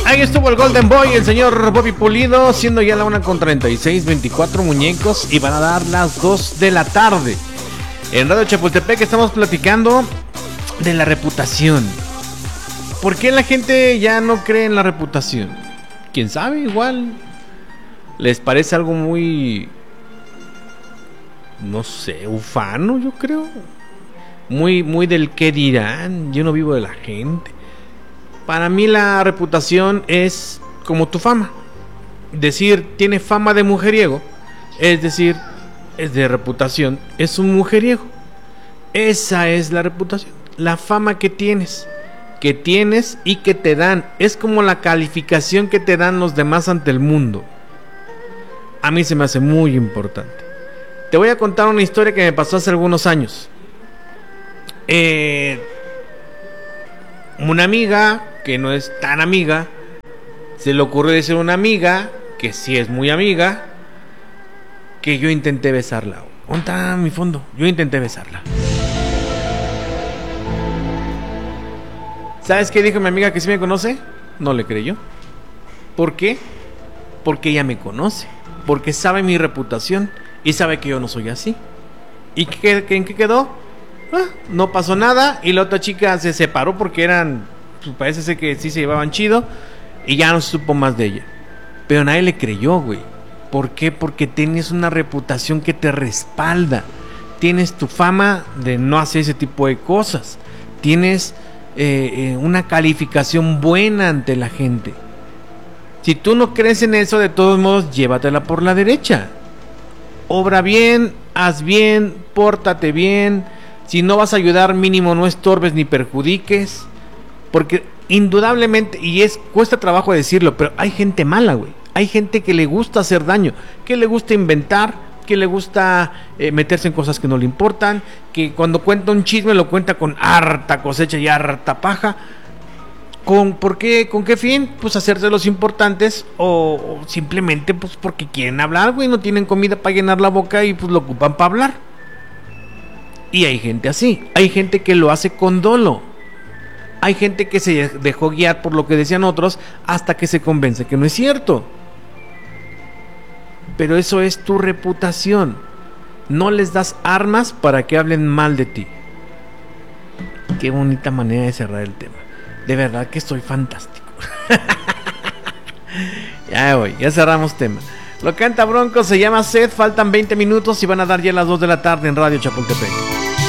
Ahí estuvo el Golden Boy, el señor Bobby Pulido, siendo ya la 1:36, 24 muñecos, y van a dar las 2 de la tarde. En Radio Chapultepec estamos platicando de la reputación. ¿Por qué la gente ya no cree en la reputación? ¿Quién sabe? Igual les parece algo muy, no sé, ufano, yo creo. Muy del qué dirán. Yo no vivo de la gente. Para mí la reputación es como tu fama. Decir tiene fama de mujeriego, es decir, es de reputación, es un mujeriego. Esa es la reputación, la fama que tienes y que te dan. Es como la calificación que te dan los demás ante el mundo. A mí se me hace muy importante. Te voy a contar una historia que me pasó hace algunos años. Una amiga que no es tan amiga, se le ocurrió decir a una amiga que sí es muy amiga, que yo intenté besarla. ¿Dónde está mi fondo? Yo intenté besarla. ¿Sabes qué dijo mi amiga que sí me conoce? No le creyó. ¿Por qué? Porque ella me conoce, porque sabe mi reputación y sabe que yo no soy así. ¿Y en qué quedó? No pasó nada, y la otra chica se separó porque parece ser que sí se llevaban chido, y ya no se supo más de ella. Pero nadie le creyó, güey. ¿Por qué? Porque tienes una reputación que te respalda. Tienes tu fama de no hacer ese tipo de cosas. Tienes una calificación buena ante la gente. Si tú no crees en eso, de todos modos, llévatela por la derecha. Obra bien, haz bien, pórtate bien. Si no vas a ayudar, mínimo no estorbes ni perjudiques. Porque indudablemente, cuesta trabajo decirlo, pero hay gente mala, güey. Hay gente que le gusta hacer daño, que le gusta inventar, que le gusta meterse en cosas que no le importan, que cuando cuenta un chisme lo cuenta con harta cosecha y harta paja. ¿Con qué fin? Pues hacerse los importantes, o simplemente pues porque quieren hablar, güey. No tienen comida para llenar la boca y pues lo ocupan para hablar. Y hay gente así, hay gente que lo hace con dolo. Hay gente que se dejó guiar por lo que decían otros hasta que se convence que no es cierto. Pero eso es tu reputación. No les das armas para que hablen mal de ti. Qué bonita manera de cerrar el tema. De verdad que estoy fantástico. Ya cerramos tema. Lo canta Bronco, se llama Sed. Faltan 20 minutos y van a dar ya las 2 de la tarde en Radio Chapultepec.